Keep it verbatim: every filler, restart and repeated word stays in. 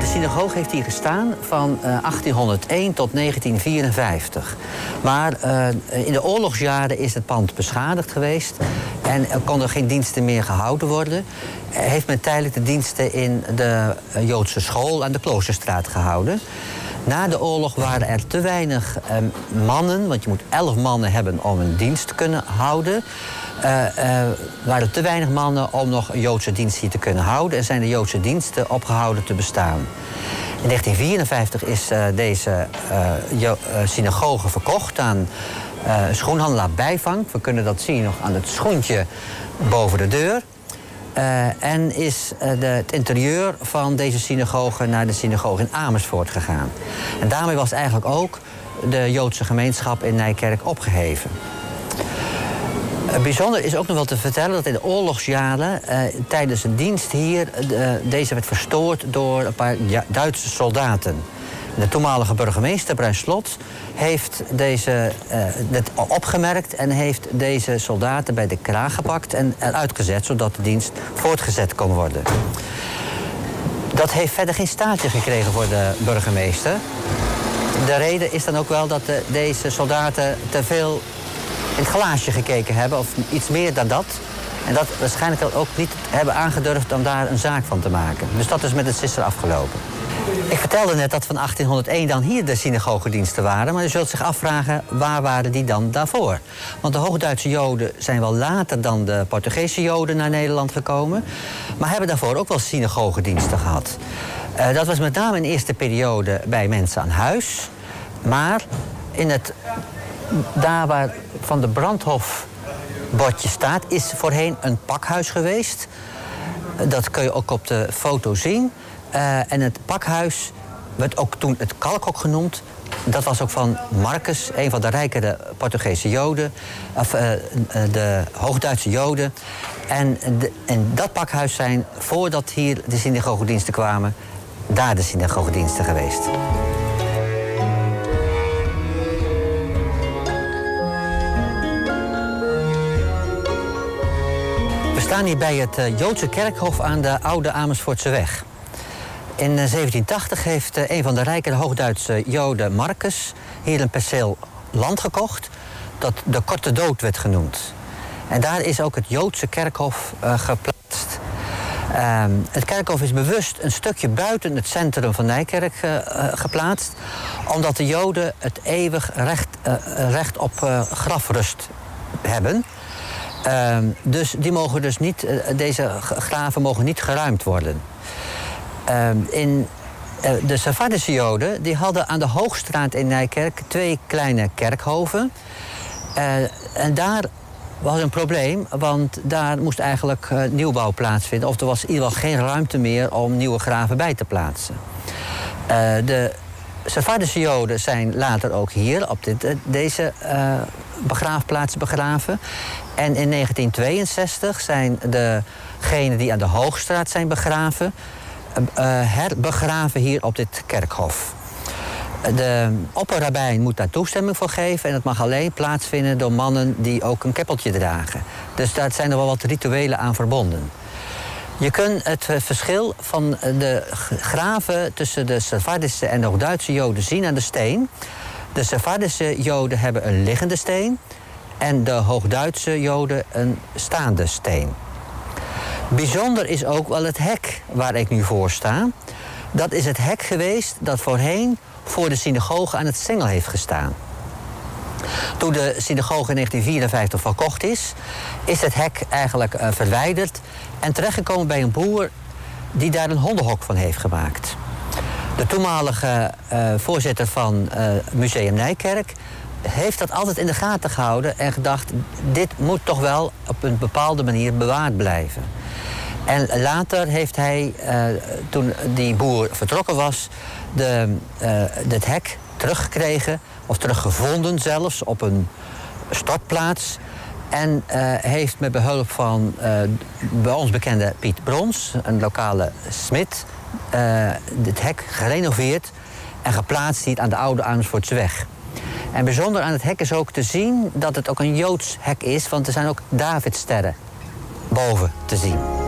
de synagoge heeft hier gestaan van uh, achttienhonderdéén tot negentien vierenvijftig. Maar uh, in de oorlogsjaren is het pand beschadigd geweest en er konden geen diensten meer gehouden worden. Heeft men tijdelijk de diensten in de uh, Joodse school aan de Kloosterstraat gehouden. Na de oorlog waren er te weinig uh, mannen, want je moet elf mannen hebben om een dienst te kunnen houden. Uh, uh, waren er te weinig mannen om nog een Joodse dienst hier te kunnen houden. En zijn de Joodse diensten opgehouden te bestaan. In negentien vierenvijftig is uh, deze uh, uh, synagoge verkocht aan uh, schoenhandelaar Bijvank. We kunnen dat zien nog aan het schoentje boven de deur. Uh, en is uh, de, het interieur van deze synagoge naar de synagoge in Amersfoort gegaan. En daarmee was eigenlijk ook de Joodse gemeenschap in Nijkerk opgeheven. Uh, bijzonder is ook nog wel te vertellen dat in de oorlogsjaren uh, tijdens een dienst hier uh, deze werd verstoord door een paar ja, Duitse soldaten. De toenmalige burgemeester Bruin Slot heeft deze, uh, dit opgemerkt en heeft deze soldaten bij de kraag gepakt en eruit gezet, zodat de dienst voortgezet kon worden. Dat heeft verder geen staartje gekregen voor de burgemeester. De reden is dan ook wel dat de, deze soldaten te veel in het glaasje gekeken hebben, of iets meer dan dat. En dat waarschijnlijk ook niet hebben aangedurfd om daar een zaak van te maken. Dus dat is met het Sisser afgelopen. Ik vertelde net dat van achttienhonderdéén dan hier de synagogediensten waren. Maar je zult zich afvragen, waar waren die dan daarvoor? Want de Hoogduitse Joden zijn wel later dan de Portugese Joden naar Nederland gekomen. Maar hebben daarvoor ook wel synagogediensten gehad. Uh, dat was met name in de eerste periode bij mensen aan huis. Maar in het, daar waar van de Brandhof bordje staat, is voorheen een pakhuis geweest. Dat kun je ook op de foto zien. Uh, en het pakhuis werd ook toen het Kalkhok genoemd. Dat was ook van Marcus, een van de rijkere Portugese Joden. Of uh, de Hoogduitse Joden. En de, in dat pakhuis zijn, voordat hier de synagogediensten kwamen, daar de synagogediensten geweest. We staan hier bij het uh, Joodse kerkhof aan de Oude Amersfoortseweg. In zeventien tachtig heeft een van de rijke Hoogduitse Joden, Marcus, hier een perceel land gekocht dat de Korte Dood werd genoemd. En daar is ook het Joodse kerkhof uh, geplaatst. Uh, het kerkhof is bewust een stukje buiten het centrum van Nijkerk uh, uh, geplaatst, omdat de Joden het eeuwig recht, uh, recht op uh, grafrust hebben. Uh, dus die mogen dus niet, uh, deze graven mogen niet geruimd worden. Uh, in, uh, de Sephardische Joden die hadden aan de Hoogstraat in Nijkerk twee kleine kerkhoven. Uh, en daar was een probleem, want daar moest eigenlijk uh, nieuwbouw plaatsvinden. Of er was in ieder geval geen ruimte meer om nieuwe graven bij te plaatsen. Uh, de Sephardische Joden zijn later ook hier op dit, uh, deze uh, begraafplaats begraven. En in negentien tweeënzestig zijn degenen die aan de Hoogstraat zijn begraven, Uh, herbegraven hier op dit kerkhof. De opperrabijn moet daar toestemming voor geven en het mag alleen plaatsvinden door mannen die ook een keppeltje dragen. Dus daar zijn er wel wat rituelen aan verbonden. Je kunt het verschil van de graven tussen de Sephardische en de Hoogduitse Joden zien aan de steen. De Sephardische Joden hebben een liggende steen en de Hoogduitse Joden een staande steen. Bijzonder is ook wel het hek waar ik nu voor sta. Dat is het hek geweest dat voorheen voor de synagoge aan het Singel heeft gestaan. Toen de synagoge in negentien vierenvijftig verkocht is, is het hek eigenlijk uh, verwijderd en terechtgekomen bij een boer die daar een hondenhok van heeft gemaakt. De toenmalige uh, voorzitter van uh, Museum Nijkerk heeft dat altijd in de gaten gehouden en gedacht, dit moet toch wel op een bepaalde manier bewaard blijven. En later heeft hij, uh, toen die boer vertrokken was, de, uh, het hek teruggekregen, of teruggevonden zelfs, op een stortplaats. En uh, heeft met behulp van uh, bij ons bekende Piet Brons, een lokale smid, uh, het hek gerenoveerd en geplaatst hier aan de Oude Amersfoortseweg. En bijzonder aan het hek is ook te zien dat het ook een Joods hek is, want er zijn ook Davidsterren boven te zien.